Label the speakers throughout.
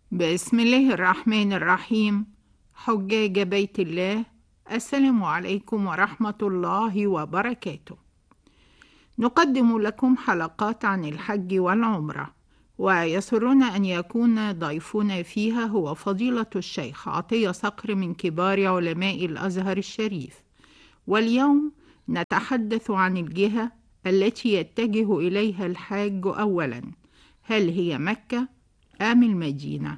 Speaker 1: بسم الله الرحمن الرحيم. حجاج بيت الله، السلام عليكم ورحمة الله وبركاته. نقدم لكم حلقات عن الحج والعمرة، ويسرنا أن يكون ضيفنا فيها هو فضيلة الشيخ عطية صقر من كبار علماء الأزهر الشريف. واليوم نتحدث عن الجهة التي يتجه إليها الحاج أولا، هل هي مكة أم المدينة؟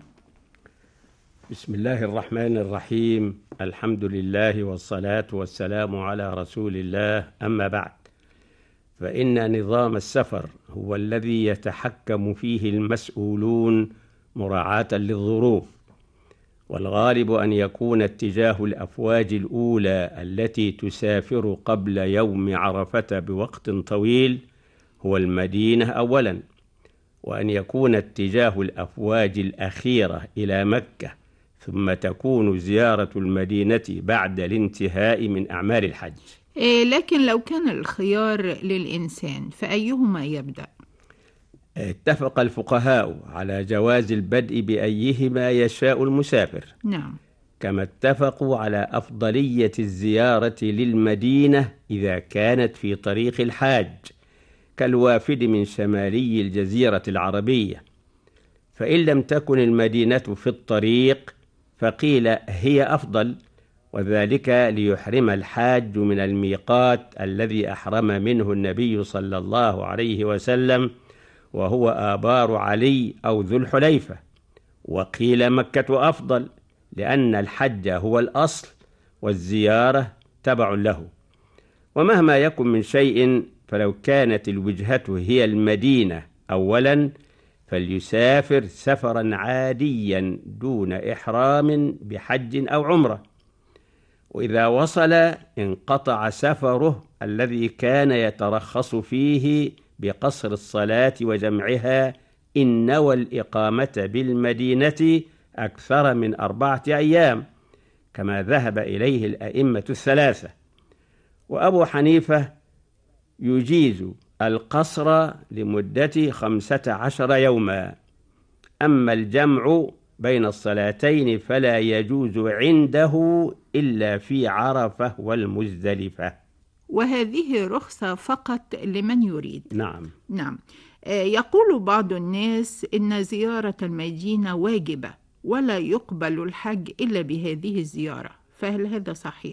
Speaker 2: بسم الله الرحمن الرحيم. الحمد لله والصلاة والسلام على رسول الله، أما بعد، فإن نظام السفر هو الذي يتحكم فيه المسؤولون مراعاة للظروف، والغالب أن يكون اتجاه الأفواج الأولى التي تسافر قبل يوم عرفة بوقت طويل هو المدينة أولا، وأن يكون اتجاه الأفواج الأخيرة إلى مكة، ثم تكون زيارة المدينة بعد الانتهاء من أعمال الحج.
Speaker 1: لكن لو كان الخيار للإنسان فأيهما يبدأ؟
Speaker 2: اتفق الفقهاء على جواز البدء بأيهما يشاء المسافر،
Speaker 1: نعم.
Speaker 2: كما اتفقوا على أفضلية الزيارة للمدينة إذا كانت في طريق الحاج، كالوافد من شمالي الجزيرة العربية. فإن لم تكن المدينة في الطريق فقيل هي أفضل، وذلك ليحرم الحاج من الميقات الذي أحرم منه النبي صلى الله عليه وسلم، وهو آبار علي أو ذو الحليفة. وقيل مكة أفضل، لأن الحج هو الأصل والزيارة تبع له. ومهما يكن من شيء، فلو كانت الوجهة هي المدينة أولا فليسافر سفرا عاديا دون إحرام بحج أو عمرة، وإذا وصل انقطع سفره الذي كان يترخص فيه بقصر الصلاة وجمعها إن نوى الإقامة بالمدينة أكثر من 4 أيام، كما ذهب إليه الأئمة الثلاثة. وأبو حنيفة يجيز القصر لمدة 15 يوما، أما الجمع بين الصلاتين فلا يجوز عنده إلا في عرفة والمزدلفة.
Speaker 1: وهذه رخصة فقط لمن يريد.
Speaker 2: نعم.
Speaker 1: نعم. يقول بعض الناس إن زيارة المدينة واجبة ولا يقبل الحج إلا بهذه الزيارة، فهل هذا صحيح؟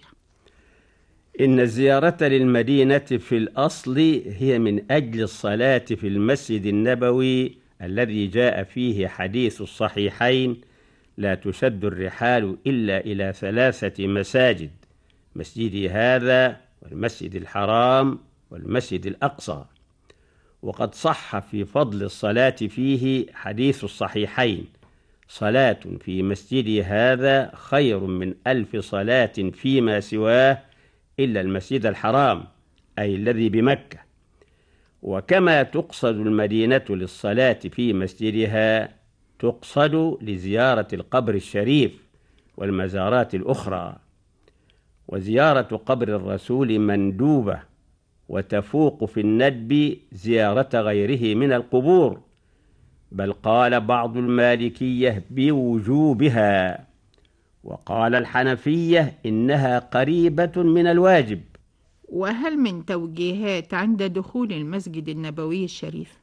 Speaker 2: إن الزيارة للمدينة في الأصل هي من أجل الصلاة في المسجد النبوي الذي جاء فيه حديث الصحيحين: لا تشد الرحال إلا إلى 3 مساجد، مسجدي هذا والمسجد الحرام والمسجد الأقصى. وقد صح في فضل الصلاة فيه حديث الصحيحين: صلاة في مسجدي هذا خير من 1000 صلاة فيما سواه إلا المسجد الحرام، أي الذي بمكة. وكما تقصد المدينة للصلاة في مسجدها، تقصد لزيارة القبر الشريف والمزارات الأخرى. وزيارة قبر الرسول مندوبة، وتفوق في الندب زيارة غيره من القبور، بل قال بعض المالكية بوجوبها، وقال الحنفية إنها قريبة من الواجب.
Speaker 1: وهل من توجيهات عند دخول المسجد النبوي الشريف؟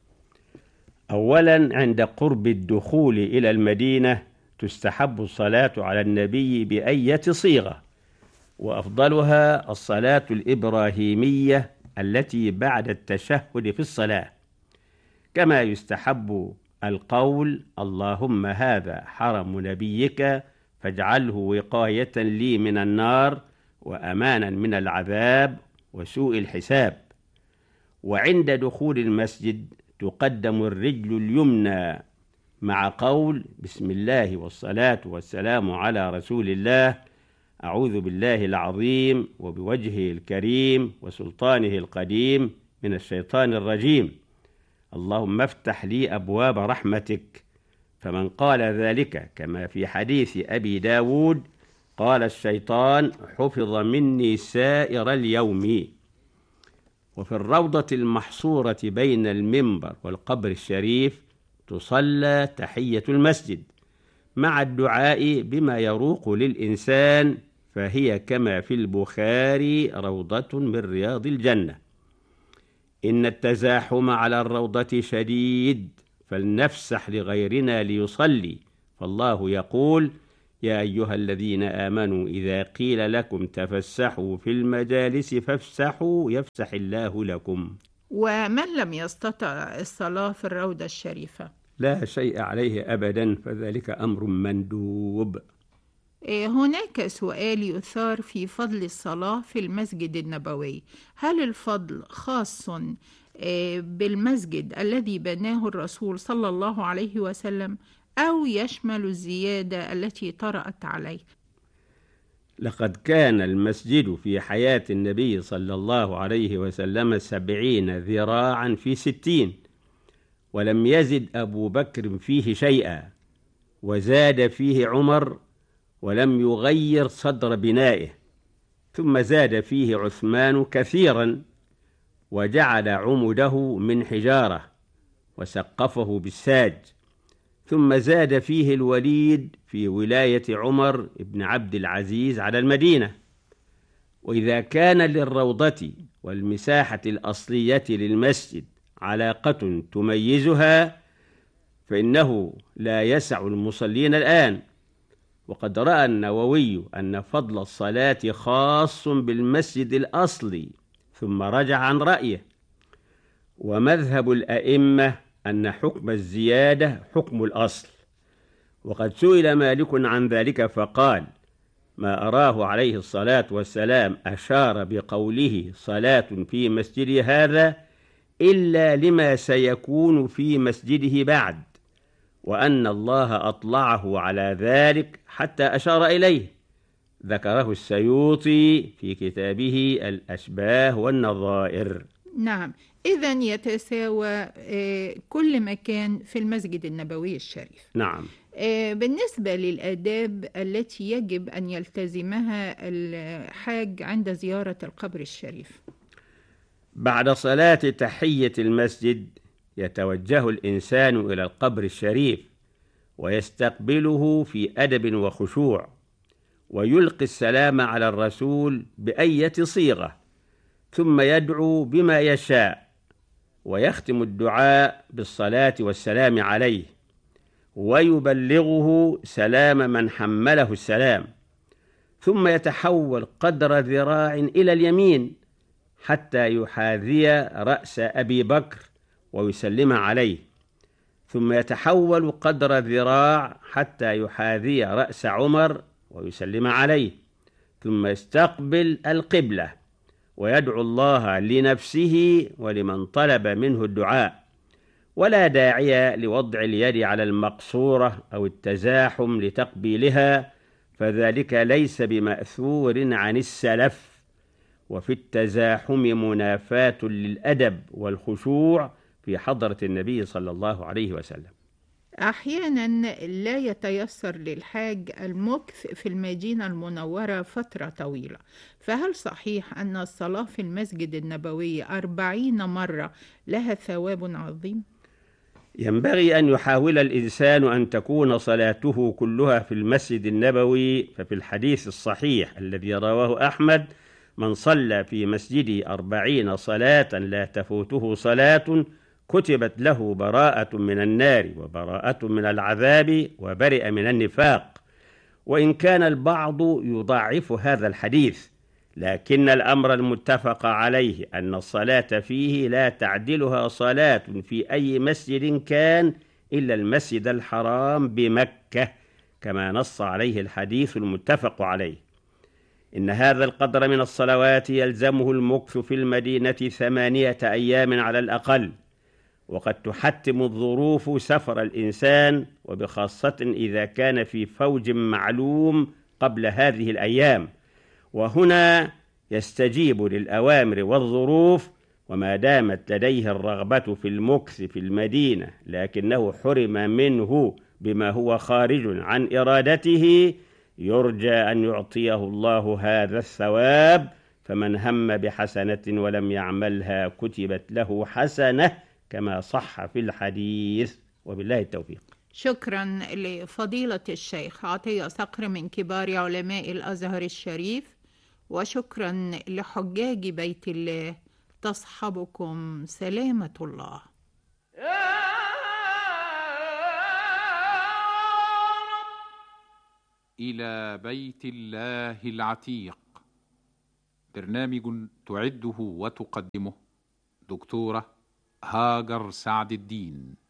Speaker 2: أولا، عند قرب الدخول إلى المدينة تستحب الصلاة على النبي بأية صيغة، وأفضلها الصلاة الإبراهيمية التي بعد التشهد في الصلاة، كما يستحب القول: اللهم هذا حرم نبيك فاجعله وقاية لي من النار وأمانا من العذاب وسوء الحساب. وعند دخول المسجد تقدم الرجل اليمنى مع قول: بسم الله والصلاة والسلام على رسول الله، أعوذ بالله العظيم وبوجهه الكريم وسلطانه القديم من الشيطان الرجيم، اللهم افتح لي أبواب رحمتك. فمن قال ذلك كما في حديث أبي داود قال الشيطان: حفظ مني سائر اليوم. وفي الروضة المحصورة بين المنبر والقبر الشريف تصلى تحية المسجد، مع الدعاء بما يروق للإنسان، فهي كما في البخاري روضة من رياض الجنة. إن التزاحم على الروضة شديد، فلنفسح لغيرنا ليصلي، فالله يقول: يا أيها الذين آمنوا إذا قيل لكم تفسحوا في المجالس فافسحوا يفسح الله لكم.
Speaker 1: ومن لم يستطع الصلاة في الروضة الشريفة
Speaker 2: لا شيء عليه أبدا، فذلك أمر مندوب.
Speaker 1: هناك سؤال يثار في فضل الصلاة في المسجد النبوي. هل الفضل خاص بالمسجد الذي بناه الرسول صلى الله عليه وسلم، أو يشمل الزيادة التي طرأت عليه؟
Speaker 2: لقد كان المسجد في حياة النبي صلى الله عليه وسلم 70 ذراعا في 60، ولم يزد أبو بكر فيه شيئا، وزاد فيه عمر ولم يغير صدر بنائه، ثم زاد فيه عثمان كثيرا وجعل عمده من حجارة وسقفه بالساج، ثم زاد فيه الوليد في ولاية عمر بن عبد العزيز على المدينة. وإذا كان للروضة والمساحة الأصلية للمسجد علاقة تميزها، فإنه لا يسع المصلين الآن. وقد رأى النووي أن فضل الصلاة خاص بالمسجد الأصلي، ثم رجع عن رأيه. ومذهب الأئمة أن حكم الزيادة حكم الأصل. وقد سئل مالك عن ذلك فقال: ما أراه عليه الصلاة والسلام أشار بقوله صلاة في مسجد هذا إلا لما سيكون في مسجده بعد، وأن الله أطلعه على ذلك حتى أشار إليه. ذكره السيوطي في كتابه الأشباه والنظائر.
Speaker 1: نعم، إذن يتساوى كل مكان في المسجد النبوي الشريف.
Speaker 2: نعم.
Speaker 1: بالنسبة للآداب التي يجب أن يلتزمها الحاج عند زيارة القبر الشريف:
Speaker 2: بعد صلاة تحية المسجد يتوجه الإنسان إلى القبر الشريف ويستقبله في أدب وخشوع، ويلقي السلام على الرسول بأية صيغة، ثم يدعو بما يشاء، ويختم الدعاء بالصلاة والسلام عليه، ويبلغه سلام من حمله السلام، ثم يتحول قدر ذراع إلى اليمين حتى يحاذي رأس أبي بكر ويسلم عليه، ثم يتحول قدر ذراع حتى يحاذي رأس عمر ويسلم عليه، ثم يستقبل القبلة ويدعو الله لنفسه ولمن طلب منه الدعاء. ولا داعي لوضع اليد على المقصورة أو التزاحم لتقبيلها، فذلك ليس بمأثور عن السلف. وفي التزاحم منافاة للأدب والخشوع في حضرة النبي صلى الله عليه وسلم.
Speaker 1: أحيانا لا يتيسر للحاج المكث في المدينة المنورة فترة طويلة، فهل صحيح أن الصلاة في المسجد النبوي 40 مرة لها ثواب عظيم؟
Speaker 2: ينبغي أن يحاول الإنسان أن تكون صلاته كلها في المسجد النبوي، ففي الحديث الصحيح الذي رواه أحمد: من صلى في مسجدي 40 صلاة لا تفوته صلاة كتبت له براءة من النار وبراءة من العذاب وبرئ من النفاق. وإن كان البعض يضعف هذا الحديث، لكن الأمر المتفق عليه أن الصلاة فيه لا تعدلها صلاة في أي مسجد كان إلا المسجد الحرام بمكة، كما نص عليه الحديث المتفق عليه. إن هذا القدر من الصلوات يلزمه المكث في المدينة 8 أيام على الأقل، وقد تحتم الظروف سفر الإنسان، وبخاصة إذا كان في فوج معلوم قبل هذه الأيام. وهنا يستجيب للأوامر والظروف، وما دامت لديه الرغبة في المكث في المدينة لكنه حرم منه بما هو خارج عن إرادته، يرجى أن يعطيه الله هذا الثواب. فمن هم بحسنة ولم يعملها كتبت له حسنة، كما صح في الحديث. وبالله التوفيق.
Speaker 1: شكرا لفضيلة الشيخ عطية صقر من كبار علماء الأزهر الشريف، وشكرا لحجاج بيت الله، تصحبكم سلامة الله.
Speaker 3: إلى بيت الله العتيق، برنامج تعده وتقدمه دكتورة هاجر سعد الدين.